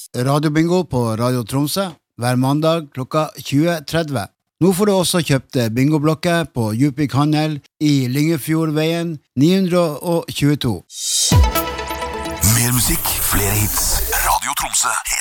radiobingo på Radio Tromsø hver mandag klokka 20:30. Nå får du også kjøpt bingoblokker på Djupvik Handel i Lyngefjordveien 922. Mer musikk, flere hits. Radio Tromsø.